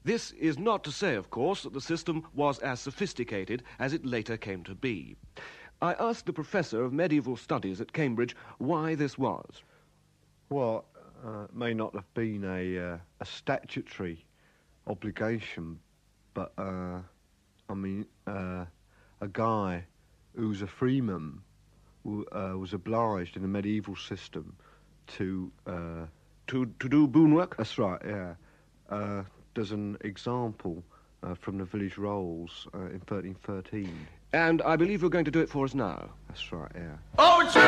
This is not to say, of course, that the system was as sophisticated as it later came to be. I asked the professor of medieval studies at Cambridge why this was. Well, it may not have been a statutory obligation, but, a guy who's a freeman was obliged in the medieval system to do boon work? That's right, yeah. There's an example from the village rolls in 1313. And I believe you're going to do it for us now. That's right, yeah. Oh,